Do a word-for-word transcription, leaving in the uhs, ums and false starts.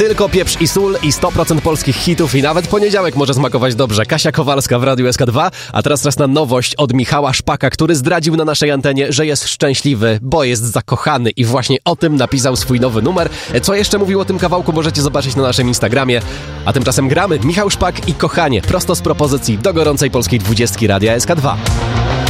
Tylko pieprz i sól i sto procent polskich hitów i nawet poniedziałek może smakować dobrze. Kasia Kowalska w Radiu S K dwa, a teraz czas na nowość od Michała Szpaka, który zdradził na naszej antenie, że jest szczęśliwy, bo jest zakochany i właśnie o tym napisał swój nowy numer. Co jeszcze mówił o tym kawałku, możecie zobaczyć na naszym Instagramie. A tymczasem gramy Michał Szpak i Kochanie, prosto z propozycji do gorącej polskiej dwudziestki Radia S K dwa.